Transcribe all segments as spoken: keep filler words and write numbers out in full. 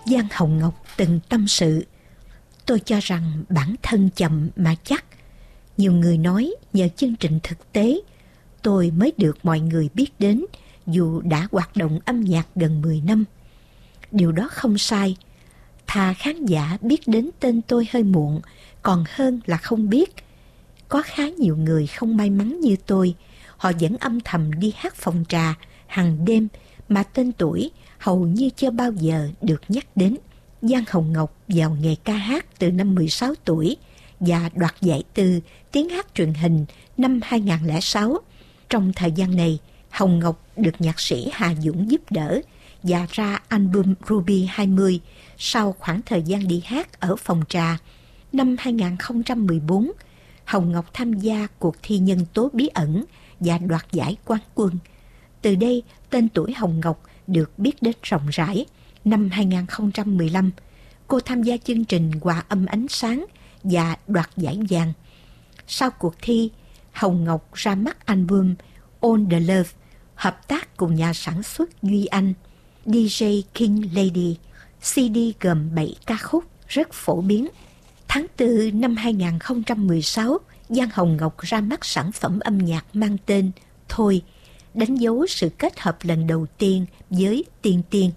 Giang Hồng Ngọc từng tâm sự: tôi cho rằng bản thân chậm mà chắc. Nhiều người nói nhờ chương trình thực tế tôi mới được mọi người biết đến, dù đã hoạt động âm nhạc gần mười năm. Điều đó không sai. Thà khán giả biết đến tên tôi hơi muộn, còn hơn là không biết. Có khá nhiều người không may mắn như tôi. Họ vẫn âm thầm đi hát phòng trà hàng đêm, mà tên tuổi hầu như chưa bao giờ được nhắc đến. Giang Hồng Ngọc vào nghề ca hát từ năm mười sáu tuổi và đoạt giải từ tiếng hát truyền hình năm hai không không sáu. Trong thời gian này, Hồng Ngọc được nhạc sĩ Hà Dũng giúp đỡ và ra album Ruby hai mươi sau khoảng thời gian đi hát ở phòng trà. Năm hai không một bốn, Hồng Ngọc tham gia cuộc thi nhân tố bí ẩn và đoạt giải quán quân. Từ đây, tên tuổi Hồng Ngọc được biết đến rộng rãi. Năm hai không một lăm, cô tham gia chương trình Hòa âm ánh sáng và đoạt giải vàng. Sau cuộc thi, Hồng Ngọc ra mắt album On The Love, hợp tác cùng nhà sản xuất Duy Anh, đê gi King Lady. xê đê gồm bảy ca khúc rất phổ biến. Tháng tư năm hai không một sáu, Giang Hồng Ngọc ra mắt sản phẩm âm nhạc mang tên Thôi, đánh dấu sự kết hợp lần đầu tiên với Tiên Tiên.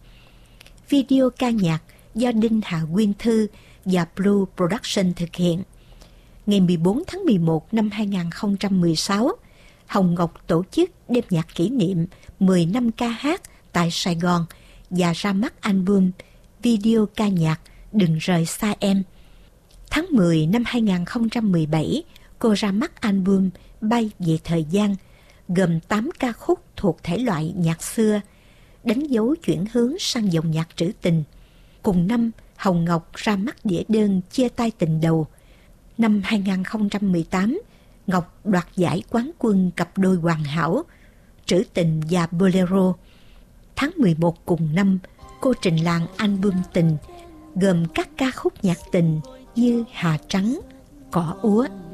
Video ca nhạc do Đinh Hà Quyên Thư và Blue Production thực hiện. Ngày mười bốn tháng mười một năm hai không một sáu, Hồng Ngọc tổ chức đêm nhạc kỷ niệm mười năm ca hát tại Sài Gòn và ra mắt album video ca nhạc Đừng Rời Xa Em. Tháng mười năm hai không một bảy, cô ra mắt album Bay Về Thời Gian, gồm tám ca khúc thuộc thể loại nhạc xưa, đánh dấu chuyển hướng sang dòng nhạc trữ tình. Cùng năm, Hồng Ngọc ra mắt đĩa đơn Chia Tay Tình Đầu. Năm hai không một tám, Ngọc đoạt giải quán quân cặp đôi hoàn hảo, trữ tình và bolero. Tháng mười một cùng năm, cô trình làng album Tình, gồm các ca khúc nhạc tình như Hà Trắng, Cỏ Úa.